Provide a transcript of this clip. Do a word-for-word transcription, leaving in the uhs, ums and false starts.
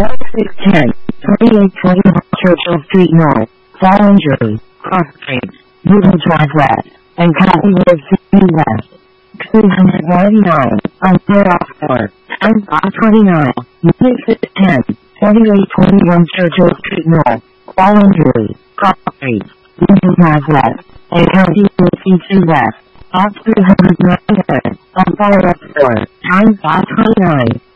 six ten, twenty-eight twenty-one Churchill Street North, Fallen Jury, Cross Street, Newton Drive West, and County Road sixty West. two ninety-nine, on Fair Oxford, times five twenty-nine, Unit six ten, twenty-eight twenty-one Churchill Street North, Fallen Jury, Cross Street, Newton Drive West, and County Road sixty West. Off three ninety-nine, on Fair Oxford, times five twenty-nine.